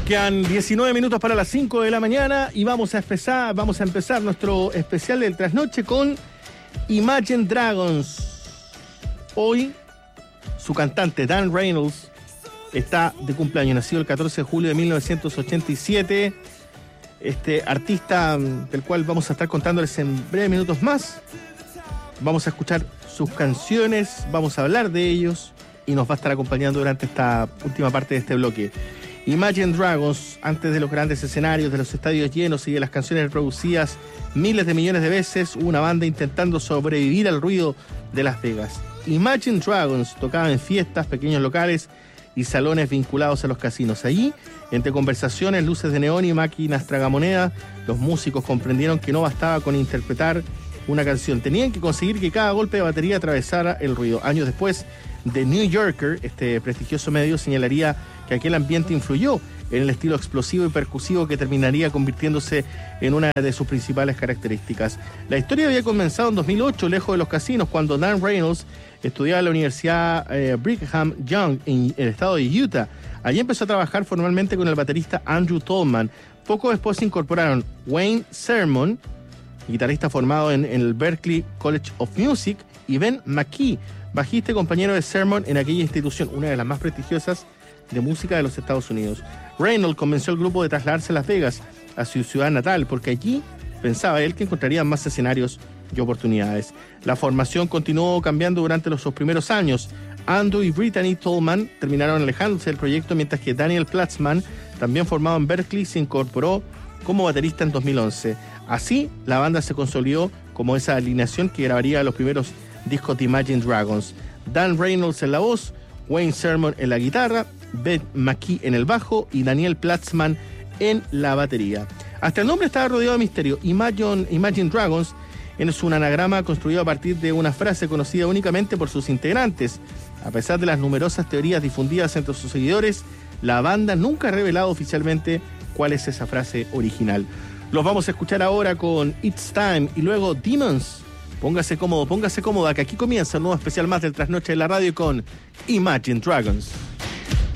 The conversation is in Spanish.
Quedan 19 minutos para las 5 de la mañana y vamos a empezar nuestro especial del trasnoche con Imagine Dragons. Hoy, su cantante Dan Reynolds está de cumpleaños, nacido el 14 de julio de 1987. Este artista del cual vamos a estar contándoles en breves minutos más. Vamos a escuchar sus canciones, vamos a hablar de ellos y nos va a estar acompañando durante esta última parte de este bloque. Imagine Dragons, antes de los grandes escenarios, de los estadios llenos y de las canciones reproducidas miles de millones de veces, hubo una banda intentando sobrevivir al ruido de Las Vegas. Imagine Dragons tocaba en fiestas, pequeños locales y salones vinculados a los casinos. Allí, entre conversaciones, luces de neón y máquinas tragamonedas, los músicos comprendieron que no bastaba con interpretar una canción. Tenían que conseguir que cada golpe de batería atravesara el ruido. Años después, The New Yorker, este prestigioso medio, señalaría que aquel ambiente influyó en el estilo explosivo y percusivo que terminaría convirtiéndose en una de sus principales características. La historia había comenzado en 2008, lejos de los casinos, cuando Dan Reynolds estudiaba en la Universidad Brigham Young en el estado de Utah. Allí empezó a trabajar formalmente con el baterista Andrew Tolman. Poco después se incorporaron Wayne Sermon, guitarrista formado en el Berklee College of Music, y Ben McKee, bajista y compañero de Sermon en aquella institución, una de las más prestigiosas de música de los Estados Unidos. Reynolds convenció al grupo de trasladarse a Las Vegas, a su ciudad natal, porque allí pensaba él que encontrarían más escenarios y oportunidades. La formación continuó cambiando durante sus primeros años. Andrew y Brittany Tolman terminaron alejándose del proyecto, mientras que Daniel Platzman, también formado en Berklee, se incorporó como baterista en 2011. Así, la banda se consolidó como esa alineación que grabaría los primeros discos de Imagine Dragons. Dan Reynolds en la voz, Wayne Sermon en la guitarra, Ben McKee en el bajo y Daniel Platzman en la batería. Hasta el nombre estaba rodeado de misterio. Imagine Dragons es un anagrama construido a partir de una frase conocida únicamente por sus integrantes. A pesar de las numerosas teorías difundidas entre sus seguidores, la banda nunca ha revelado oficialmente cuál es esa frase original. Los vamos a escuchar ahora con It's Time y luego Demons. Póngase cómodo, póngase cómoda, que aquí comienza un nuevo especial más del Trasnoche de la Radio con Imagine Dragons.